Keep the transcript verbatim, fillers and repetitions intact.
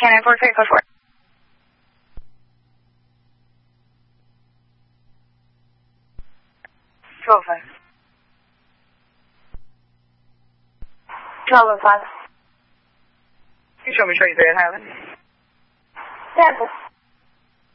Canine four three, code four. twelve five. twelve and five. You show me Tracy at Highland. Sample.